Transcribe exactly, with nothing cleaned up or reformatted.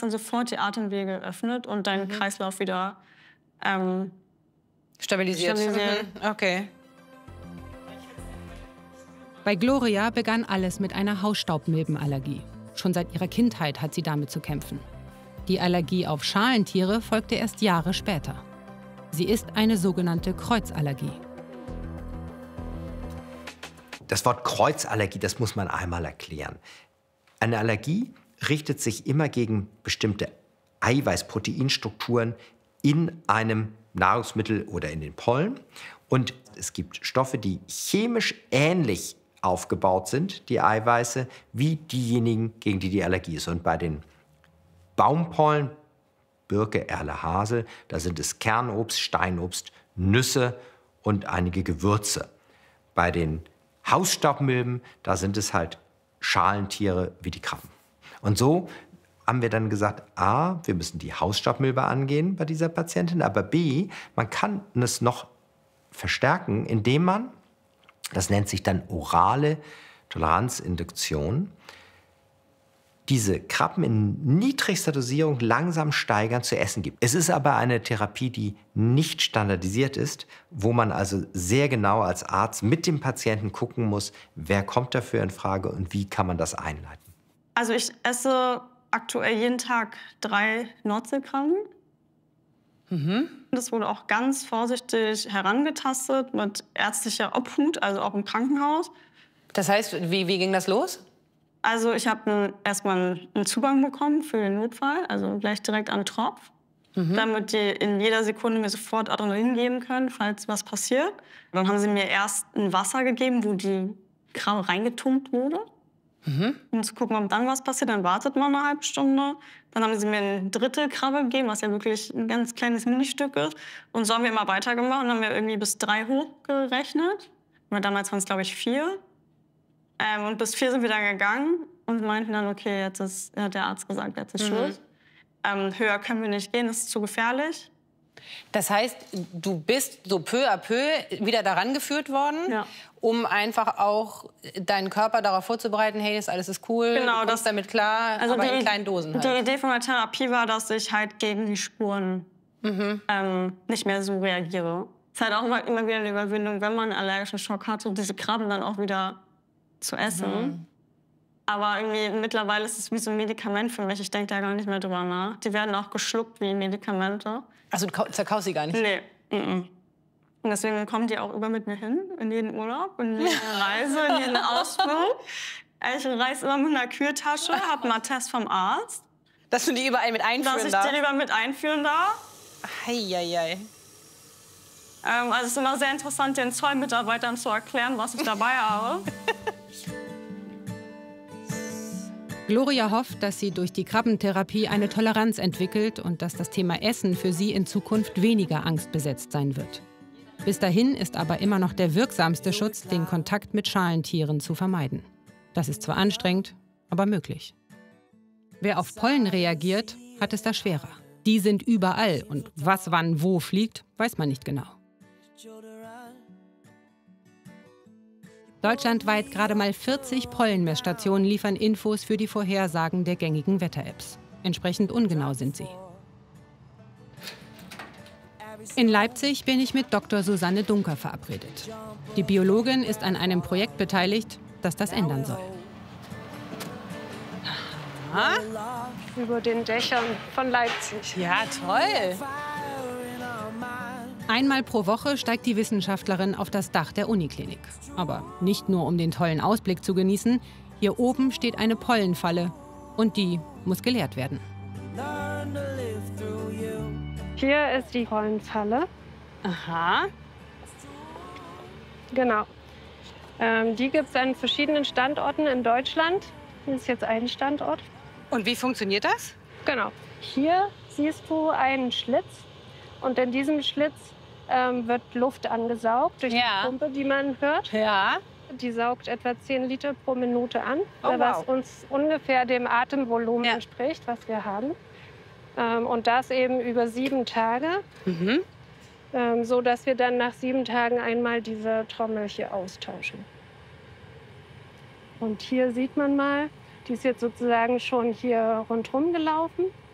dann sofort die Atemwege öffnet und dein mhm. Kreislauf wieder ähm, stabilisiert. stabilisiert. Mhm. Okay. Bei Gloria begann alles mit einer Hausstaubmilbenallergie. Schon seit ihrer Kindheit hat sie damit zu kämpfen. Die Allergie auf Schalentiere folgte erst Jahre später. Sie ist eine sogenannte Kreuzallergie. Das Wort Kreuzallergie, das muss man einmal erklären. Eine Allergie richtet sich immer gegen bestimmte Eiweiß-Proteinstrukturen in einem Nahrungsmittel oder in den Pollen. Und es gibt Stoffe, die chemisch ähnlich aufgebaut sind, die Eiweiße, wie diejenigen, gegen die die Allergie ist. Und bei den Baumpollen, Birke, Erle, Hasel, da sind es Kernobst, Steinobst, Nüsse und einige Gewürze. Bei den Hausstaubmilben, da sind es halt Schalentiere wie die Krabben. Und so haben wir dann gesagt, A, wir müssen die Hausstaubmilbe angehen bei dieser Patientin, aber B, man kann es noch verstärken, indem man, das nennt sich dann orale Toleranzinduktion, diese Krabben in niedrigster Dosierung langsam steigern zu essen gibt. Es ist aber eine Therapie, die nicht standardisiert ist, wo man also sehr genau als Arzt mit dem Patienten gucken muss, wer kommt dafür in Frage und wie kann man das einleiten. Also ich esse aktuell jeden Tag drei Nordseekrabben. Mhm. Das wurde auch ganz vorsichtig herangetastet mit ärztlicher Obhut, also auch im Krankenhaus. Das heißt, wie, wie ging das los? Also ich habe erstmal einen Zugang bekommen für den Notfall, also gleich direkt an den Tropf, mhm. damit die in jeder Sekunde mir sofort Adrenalin geben können, falls was passiert. Dann haben sie mir erst ein Wasser gegeben, wo die Krabbe reingetunkt wurde, mhm. um zu gucken, ob dann was passiert. Dann wartet man eine halbe Stunde. Dann haben sie mir ein Drittel Krabbe gegeben, was ja wirklich ein ganz kleines Ministück ist. Und so haben wir immer weitergemacht und haben wir irgendwie bis drei hochgerechnet. Oder damals waren es, glaube ich, vier. Ähm, und bis vier sind wir dann gegangen und meinten dann, okay, jetzt ist, hat der Arzt gesagt, jetzt ist mhm. Schluss. Ähm, höher können wir nicht gehen, das ist zu gefährlich. Das heißt, du bist so peu à peu wieder daran geführt worden, ja. um einfach auch deinen Körper darauf vorzubereiten, hey, das alles ist cool, genau, du kommst damit klar, also aber die, in kleinen Dosen halt. Die Idee von der Therapie war, dass ich halt gegen die Spuren mhm. ähm, nicht mehr so reagiere. Es ist halt auch immer, immer wieder eine Überwindung, wenn man einen allergischen Schock hat, und diese Krabben dann auch wieder zu essen. Mhm. Aber irgendwie mittlerweile ist es wie so ein Medikament für mich. Ich denke da gar nicht mehr drüber nach. Die werden auch geschluckt wie Medikamente. Also du zerkaust sie gar nicht? Nee. Mm-mm. Und deswegen kommen die auch über mit mir hin, in jeden Urlaub, in jede Reise, in jeden Ausflug. Ich reise immer mit einer Kühltasche, habe einen Attest vom Arzt. Dass du die überall mit einführen darfst? Dass ich die überall mit einführen darf. Heieiei. Ähm, also es ist immer sehr interessant, den Zollmitarbeitern zu erklären, was ich dabei habe. Gloria hofft, dass sie durch die Krabbentherapie eine Toleranz entwickelt und dass das Thema Essen für sie in Zukunft weniger angstbesetzt sein wird. Bis dahin ist aber immer noch der wirksamste Schutz, den Kontakt mit Schalentieren zu vermeiden. Das ist zwar anstrengend, aber möglich. Wer auf Pollen reagiert, hat es da schwerer. Die sind überall und was wann wo fliegt, weiß man nicht genau. Deutschlandweit gerade mal vierzig Pollenmessstationen liefern Infos für die Vorhersagen der gängigen Wetter-Apps. Entsprechend ungenau sind sie. In Leipzig bin ich mit Doktor Susanne Dunker verabredet. Die Biologin ist an einem Projekt beteiligt, das das ändern soll. Aha. Über den Dächern von Leipzig. Ja, toll. Einmal pro Woche steigt die Wissenschaftlerin auf das Dach der Uniklinik. Aber nicht nur, um den tollen Ausblick zu genießen. Hier oben steht eine Pollenfalle und die muss geleert werden. Hier ist die Pollenfalle. Aha. Genau. Ähm, die gibt es an verschiedenen Standorten in Deutschland. Hier ist jetzt ein Standort. Und wie funktioniert das? Genau. Hier siehst du einen Schlitz. Und in diesem Schlitz ähm, wird Luft angesaugt durch ja. die Pumpe, die man hört. Ja. Die saugt etwa zehn Liter pro Minute an, oh, was wow. uns ungefähr dem Atemvolumen ja. entspricht, was wir haben. Ähm, und das eben über sieben Tage, mhm. ähm, so dass wir dann nach sieben Tagen einmal diese Trommel hier austauschen. Und hier sieht man mal, die ist jetzt sozusagen schon hier rundherum gelaufen.